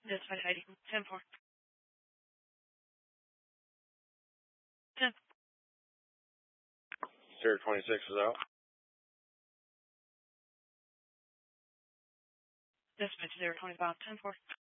Dispatch ID 10-4. 10. Sierra 26 is out. Dispatch 025 10-4.